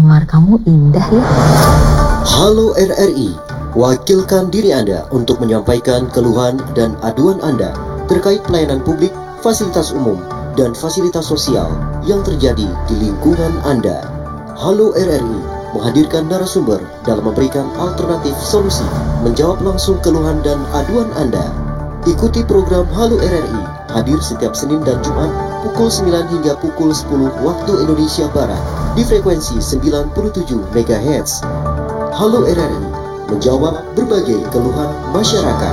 Neymar, kamu indah ya. Halo RRI, wakilkan diri Anda untuk menyampaikan keluhan dan aduan Anda terkait pelayanan publik, fasilitas umum, dan fasilitas sosial yang terjadi di lingkungan Anda. Halo RRI menghadirkan narasumber dalam memberikan alternatif solusi, menjawab langsung keluhan dan aduan Anda. Ikuti program Halo RRI, hadir setiap Senin dan Jumat pukul 9 hingga pukul 10 waktu Indonesia Barat di frekuensi 97 MHz. Halo RRI, menjawab berbagai keluhan masyarakat.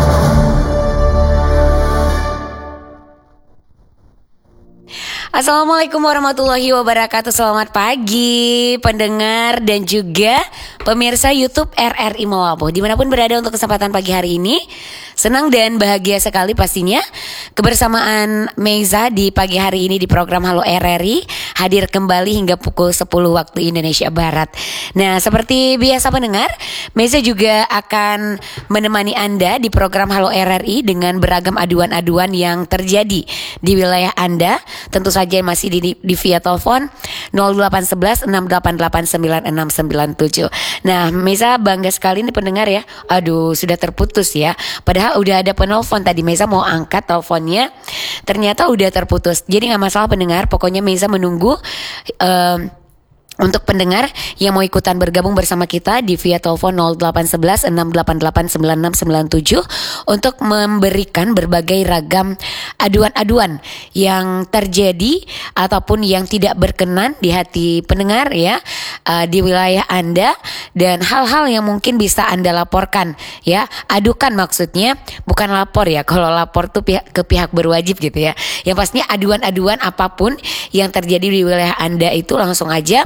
Assalamualaikum warahmatullahi wabarakatuh. Selamat pagi pendengar dan juga pemirsa YouTube RRI Melabuh dimanapun berada untuk kesempatan pagi hari ini. Senang dan bahagia sekali pastinya kebersamaan Meiza di pagi hari ini di program Halo RRI, hadir kembali hingga pukul 10 waktu Indonesia Barat. Nah, seperti biasa pendengar, Meiza juga akan menemani Anda di program Halo RRI dengan beragam aduan-aduan yang terjadi di wilayah Anda. Tentu saja masih di via telepon 0811 688 9697. Nah, Meiza bangga sekali nih pendengar ya. Aduh, sudah terputus ya. Padahal udah ada penelpon tadi, Meiza mau angkat teleponnya, ternyata udah terputus. Jadi gak masalah pendengar, pokoknya Meiza menunggu untuk pendengar yang mau ikutan bergabung bersama kita di via telepon 0811 688 9697 untuk memberikan berbagai ragam aduan-aduan yang terjadi ataupun yang tidak berkenan di hati pendengar ya, di wilayah Anda, dan hal-hal yang mungkin bisa Anda laporkan ya. Adukan maksudnya, bukan lapor ya. Kalau lapor tuh ke pihak berwajib gitu ya. Yang pastinya aduan-aduan apapun yang terjadi di wilayah Anda itu langsung aja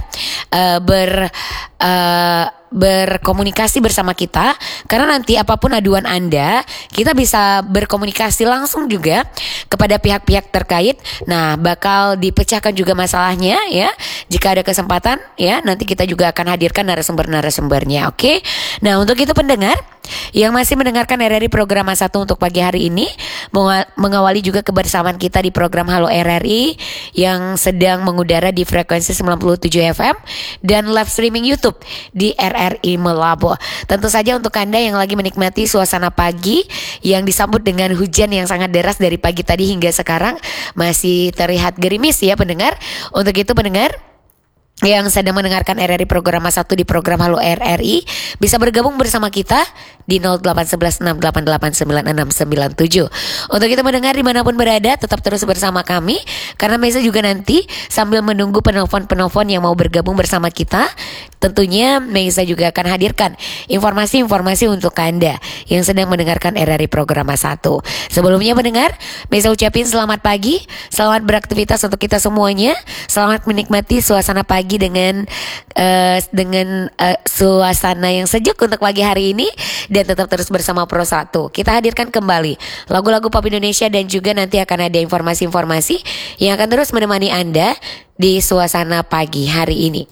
berkomunikasi bersama kita, karena nanti apapun aduan Anda, kita bisa berkomunikasi langsung juga kepada pihak-pihak terkait. Nah, bakal dipecahkan juga masalahnya ya. Jika ada kesempatan ya, nanti kita juga akan hadirkan narasumber-narasumbernya. Oke. Nah, untuk itu pendengar yang masih mendengarkan RRI program 1 untuk pagi hari ini, mengawali juga kebersamaan kita di program Halo RRI yang sedang mengudara di frekuensi 97 FM dan live streaming YouTube di RRI Melabuh. Tentu saja untuk Anda yang lagi menikmati suasana pagi yang disambut dengan hujan yang sangat deras dari pagi tadi hingga sekarang masih terlihat gerimis ya pendengar. Untuk itu pendengar yang sedang mendengarkan RRI program 1 di program Halo RRI bisa bergabung bersama kita di 0811 688 9697. Untuk itu mendengar dimanapun berada, tetap terus bersama kami, karena Meiza juga nanti sambil menunggu penelpon-penelpon yang mau bergabung bersama kita, tentunya Meiza juga akan hadirkan informasi-informasi untuk Anda yang sedang mendengarkan RRI program 1. Sebelumnya mendengar, Meiza ucapin selamat pagi, selamat beraktivitas untuk kita semuanya, selamat menikmati suasana pagi dengan suasana yang sejuk untuk pagi hari ini, dan tetap terus bersama Pro 1. Kita hadirkan kembali lagu-lagu pop Indonesia dan juga nanti akan ada informasi-informasi yang akan terus menemani Anda di suasana pagi hari ini.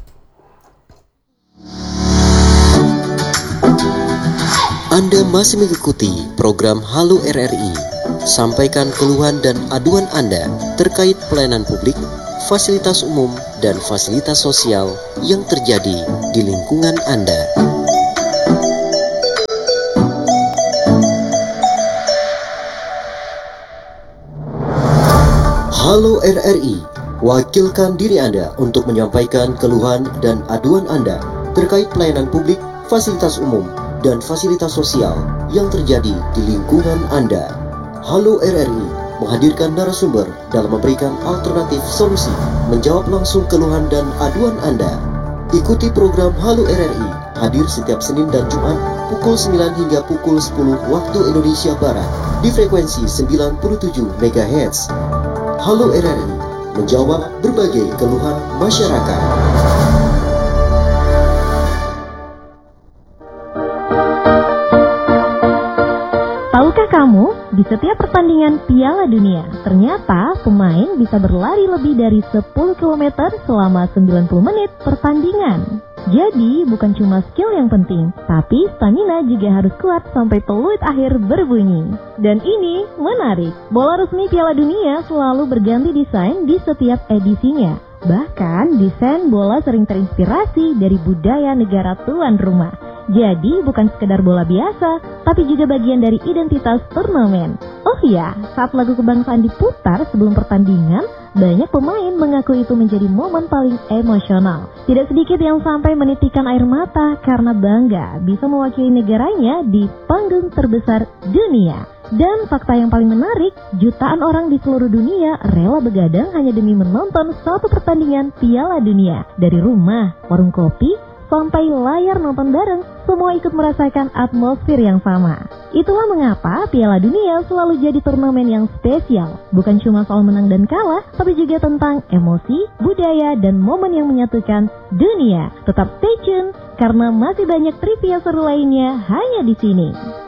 Anda masih mengikuti program Halo RRI. Sampaikan keluhan dan aduan Anda terkait pelayanan publik, fasilitas umum, dan fasilitas sosial yang terjadi di lingkungan Anda. Halo RRI, wakilkan diri Anda untuk menyampaikan keluhan dan aduan Anda terkait pelayanan publik, fasilitas umum, dan fasilitas sosial yang terjadi di lingkungan Anda. Halo RRI menghadirkan narasumber dalam memberikan alternatif solusi, menjawab langsung keluhan dan aduan Anda. Ikuti program Halo RRI, hadir setiap Senin dan Jumat pukul 9 hingga pukul 10 waktu Indonesia Barat di frekuensi 97 MHz. Halo RRI, menjawab berbagai keluhan masyarakat. Tahukah kamu, di setiap pertandingan Piala Dunia, ternyata pemain bisa berlari lebih dari 10 km selama 90 menit pertandingan. Jadi, bukan cuma skill yang penting, tapi stamina juga harus kuat sampai peluit akhir berbunyi. Dan ini menarik, bola resmi Piala Dunia selalu berganti desain di setiap edisinya. Bahkan desain bola sering terinspirasi dari budaya negara tuan rumah. Jadi bukan sekedar bola biasa, tapi juga bagian dari identitas turnamen. Oh iya, saat lagu kebangsaan diputar sebelum pertandingan, banyak pemain mengaku itu menjadi momen paling emosional. Tidak sedikit yang sampai menitikkan air mata karena bangga bisa mewakili negaranya di panggung terbesar dunia. Dan fakta yang paling menarik, jutaan orang di seluruh dunia rela begadang hanya demi menonton satu pertandingan Piala Dunia. Dari rumah, warung kopi, sampai layar nonton bareng, semua ikut merasakan atmosfer yang sama. Itulah mengapa Piala Dunia selalu jadi turnamen yang spesial. Bukan cuma soal menang dan kalah, tapi juga tentang emosi, budaya, dan momen yang menyatukan dunia. Tetap stay tune, karena masih banyak trivia seru lainnya hanya di sini.